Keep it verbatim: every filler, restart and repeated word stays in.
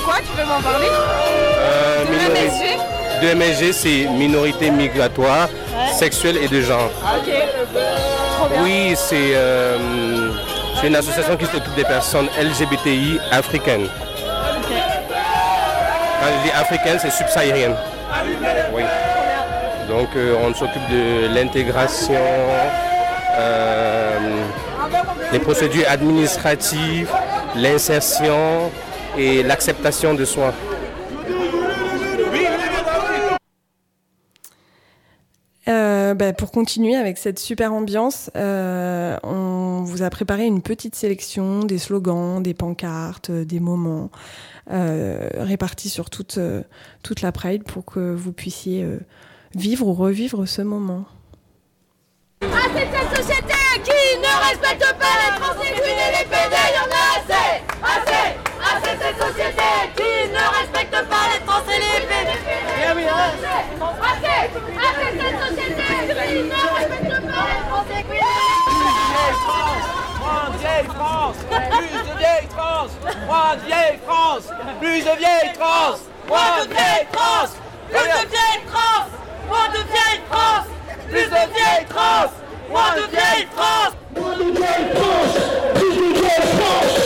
quoi? Tu peux m'en parler? euh, De minori- M S G? De M S G, c'est minorité migratoire, Ouais. sexuelle et de genre. Ok. Trop bien. Oui, c'est euh, c'est une association qui s'occupe des personnes L G B T I africaines. Ok. Quand je dis africaine, c'est subsaharienne. Oui. Donc euh, on s'occupe de l'intégration, euh, les procédures administratives, l'insertion et l'acceptation de soi. Euh, bah, pour continuer avec cette super ambiance, euh, on vous a préparé une petite sélection des slogans, des pancartes, euh, des moments euh, répartis sur toute, euh, toute la Pride pour que vous puissiez euh, vivre ou revivre ce moment. Ah, c'est cette société qui ne respecte pas les trans, les queers et les P D, y'en a assez, assez. Ah, c'est cette société qui ne respecte pas les trans et les P D. Assez, assez, c'est cette société qui ne respecte pas les trans et queers. Moins de vieilles France, plus de vieilles trans. Moins de vieilles France, plus de vieilles trans. Moins de vieilles trans, plus de vieilles trans. Moins de vieilles trans, plus de vieilles trans. Moins de vieilles trans. Moins de vieilles trans, plus de vieilles trans.